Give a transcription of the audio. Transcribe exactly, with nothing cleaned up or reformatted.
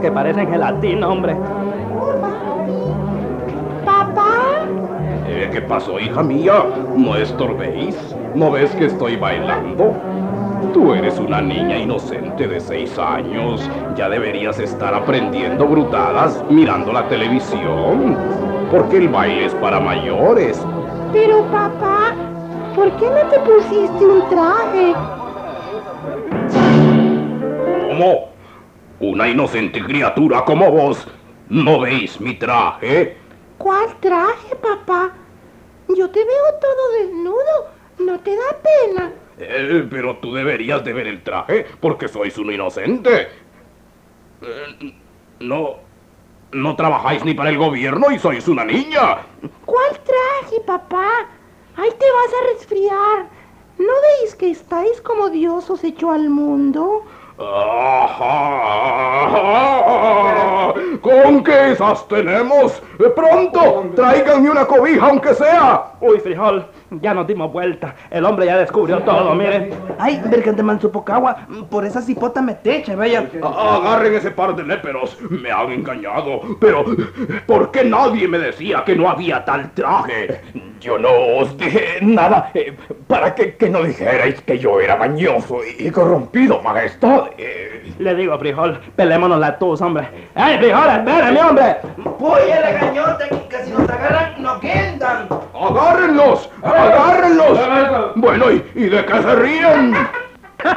que parecen gelatina, hombre. ¿Papá? Eh, ¿Qué pasó, hija mía? ¿No estorbéis? ¿No ves que estoy bailando? Tú eres una niña inocente de seis años. Ya deberías estar aprendiendo brutadas mirando la televisión. Porque el baile es para mayores. Pero papá, ¿por qué no te pusiste un traje? ¿Cómo? ¿Una inocente criatura como vos? ¿No veis mi traje? ¿Cuál traje, papá? Yo te veo todo desnudo. ¿No te da pena? Eh, pero tú deberías de ver el traje, porque sois un inocente. Eh, no... No trabajáis ni para el gobierno y sois una niña. ¿Cuál traje, papá? Ahí te vas a resfriar. ¿No veis que estáis como Dios os echó al mundo? ¡Ajá! ¿Con qué esas tenemos? ¡Pronto! ¡Tráiganme una cobija, aunque sea! Uy, frijol, ya nos dimos vuelta. El hombre ya descubrió todo, mire. Ay, verga de Mansupocagua, por esa cipota me teche, bella. Agarren ese par de léperos. Me han engañado. Pero, ¿por qué nadie me decía que no había tal traje? Yo no os dije nada eh, para que, que no dijerais que yo era mañoso y corrompido, majestad. Eh, Le digo, frijol, pelémonos la tus, hombre. ¡Ey, frijol, espérame, hombre! Oye, la gañota, que si nos agarran, no quedan. ¡Agárrenlos! ¡Agárrenlos! Bueno, ¿y, y de qué se ríen?